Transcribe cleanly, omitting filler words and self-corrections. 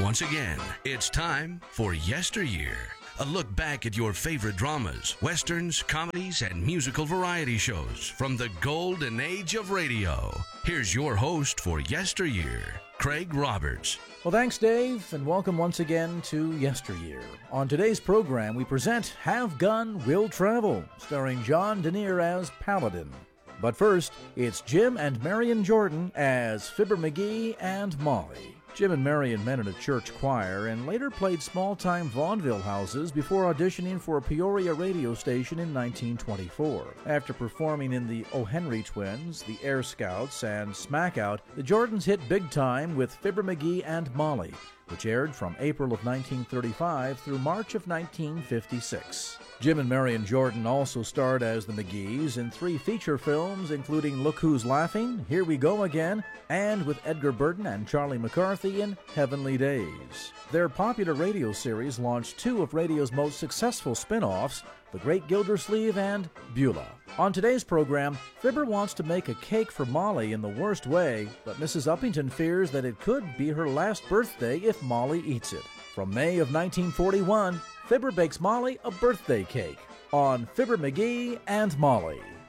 Once again, it's time for Yesteryear. A look back at your favorite dramas, westerns, comedies, and musical variety shows from the golden age of radio. Here's your host for Yesteryear, Craig Roberts. Well, thanks, Dave, and welcome once again to Yesteryear. On today's program, we present Have Gun, Will Travel, starring John Denier as Paladin. But first, it's Jim and Marion Jordan as Fibber McGee and Molly. Jim and Marion met in a church choir and later played small-time vaudeville houses before auditioning for a Peoria radio station in 1924. After performing in the O. Henry Twins, the Air Scouts, and Smack Out, the Jordans hit big time with Fibber McGee and Molly, which aired from April of 1935 through March of 1956. Jim and Marion Jordan also starred as the McGees in 3 feature films, including Look Who's Laughing, Here We Go Again, and with Edgar Burton and Charlie McCarthy in Heavenly Days. Their popular radio series launched 2 of radio's most successful spin-offs, The Great Gildersleeve and Beulah. On today's program, Fibber wants to make a cake for Molly in the worst way, but Mrs. Uppington fears that it could be her last birthday if Molly eats it. From May of 1941, Fibber bakes Molly a birthday cake on Fibber McGee and Molly.